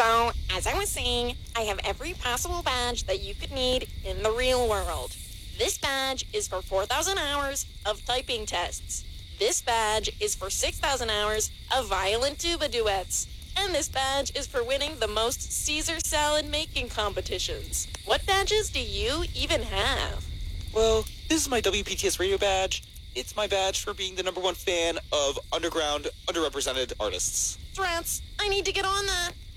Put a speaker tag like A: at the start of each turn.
A: So, as I was saying, I have every possible badge that you could need in the real world. This badge is for 4,000 hours of typing tests. This badge is for 6,000 hours of violin tuba duets. And this badge is for winning the most Caesar salad making competitions. What badges do you even have?
B: Well, this is my WPTS radio badge. It's my badge for being the #1 fan of underground, underrepresented artists.
A: Drats, I need to get on that.